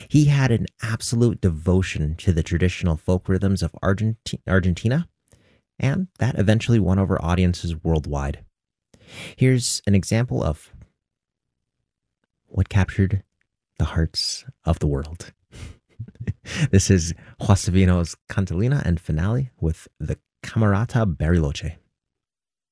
He had an absolute devotion to the traditional folk rhythms of Argentina, and that eventually won over audiences worldwide. Here's an example of what captured the hearts of the world. This is Juan Savino's Cantilena and Finale with the Camerata Bariloche.